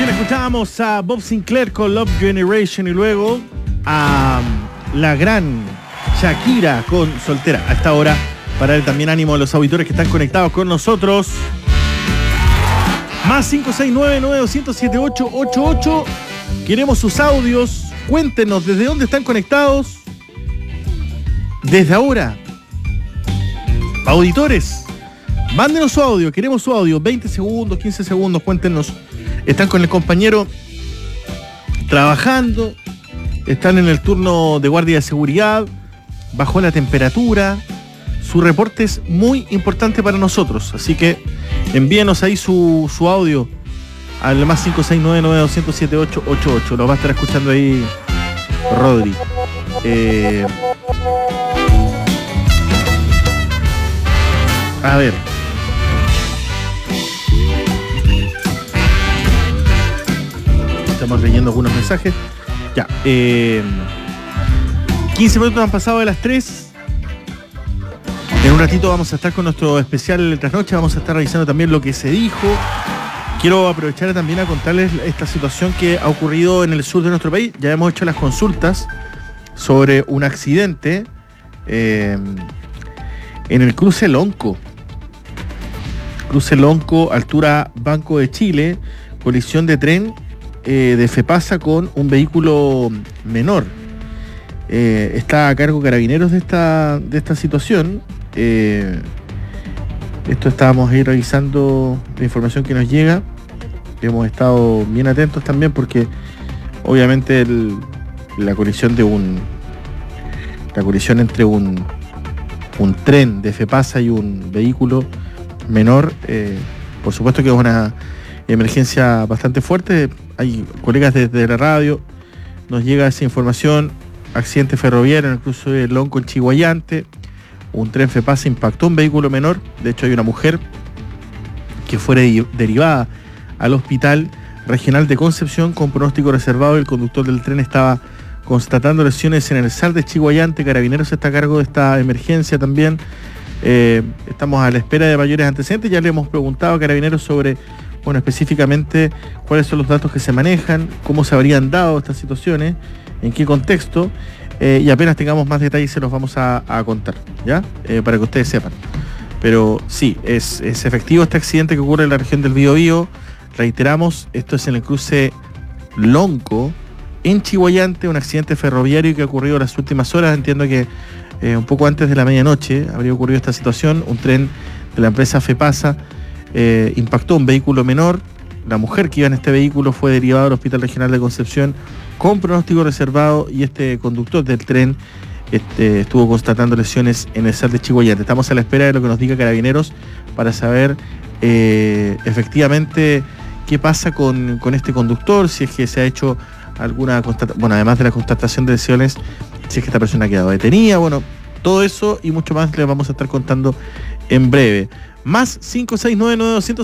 Recién escuchábamos a Bob Sinclair con Love Generation y luego a la gran Shakira con Soltera. A esta hora, para dar también ánimo a los auditores que están conectados con nosotros. Más 569-9207-888. Queremos sus audios. Cuéntenos desde dónde están conectados. Desde ahora. Auditores, mándenos su audio. Queremos su audio. 20 segundos, 15 segundos. Cuéntenos. Están con el compañero trabajando. Están en el turno de guardia de seguridad. Bajó la temperatura. Su reporte es muy importante para nosotros. Así que envíenos ahí su audio al más 569-9207-888. Lo va a estar escuchando ahí Rodri. A ver. Estamos leyendo algunos mensajes. Ya. 15 minutos han pasado de las 3. En un ratito vamos a estar con nuestro especial Trasnoche. Vamos a estar revisando también lo que se dijo. Quiero aprovechar también a contarles esta situación que ha ocurrido en el sur de nuestro país. Ya hemos hecho las consultas sobre un accidente en el cruce Lonco. Cruce Lonco, altura Banco de Chile. Colisión de tren de FEPASA con un vehículo menor. Está a cargo Carabineros de esta situación. Esto estábamos ahí revisando la información que nos llega. Hemos estado bien atentos también porque obviamente la colisión entre un tren de FEPASA y un vehículo menor, por supuesto que es una emergencia bastante fuerte. Hay colegas desde la radio, nos llega esa información. Accidente ferroviario en el cruce de Lonco en Chiguayante. Un tren FEPASA impactó un vehículo menor. De hecho hay una mujer que fue derivada al hospital regional de Concepción con pronóstico reservado. El conductor del tren estaba constatando lesiones en el SAR de Chiguayante. Carabineros está a cargo de esta emergencia también. Estamos a la espera de mayores antecedentes. Ya le hemos preguntado a Carabineros sobre, específicamente cuáles son los datos que se manejan, cómo se habrían dado estas situaciones, en qué contexto, y apenas tengamos más detalles se los vamos a contar, ¿ya? Para que ustedes sepan. Pero sí, es efectivo este accidente que ocurre en la región del Biobío. Reiteramos, esto es en el cruce Lonco, en Chiguayante, un accidente ferroviario que ha ocurrido en las últimas horas. Entiendo que un poco antes de la medianoche habría ocurrido esta situación. Un tren de la empresa FEPASA impactó un vehículo menor. La mujer que iba en este vehículo fue derivada al Hospital Regional de Concepción con pronóstico reservado, y este conductor del tren estuvo constatando lesiones en el SAR de Chiguayante. Estamos a la espera de lo que nos diga Carabineros para saber efectivamente qué pasa con este conductor, si es que se ha hecho alguna constatación, además de la constatación de lesiones, si es que esta persona ha quedado detenida, todo eso y mucho más les vamos a estar contando en breve. Más 569-9200